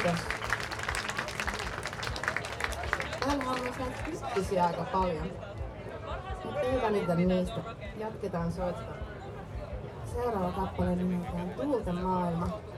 Kiitos. Täällä on myös näitä hyppisiä aika paljon. Mutta ei välitä niistä. Jatketaan soittaa. Seuraava kappale nimeltään Tuulten maailma.